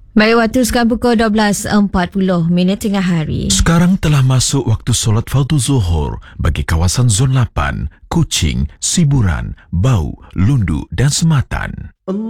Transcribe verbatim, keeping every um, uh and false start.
Baik, waktu sekarang pukul dua belas empat puluh minit tengah hari. Sekarang telah masuk waktu solat fardu zuhur bagi kawasan Zon lapan, Kuching, Siburan, Bau, Lundu dan Sematan.